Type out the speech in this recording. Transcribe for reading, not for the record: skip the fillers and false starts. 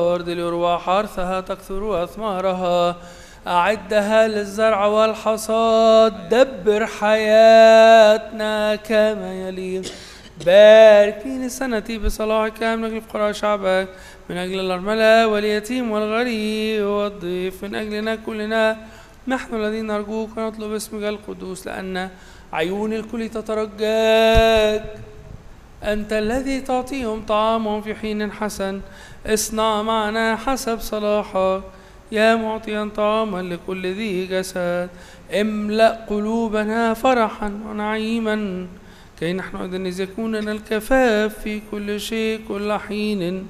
الأرض ليروى حرثها تكثر أثمارها، أعدها للزرع والحصاد، دبر حياتنا كما يليق. باركني سنتي بصلاحك من أجل فقراء شعبك، من أجل الأرملة واليتيم والغريب والضيف، من أجلنا كلنا نحن الذين نرجوك ونطلب اسمك القدوس، لأن عيون الكل تترجاك. أنت الذي تعطيهم طعامهم في حين حسن، اصنع معنا حسب صلاحك يا معطيا طعاما لكل ذي جسد. املأ قلوبنا فرحا ونعيما كي نحن أيضا إذ يكون لنا الكفاف في كل شيء كل حين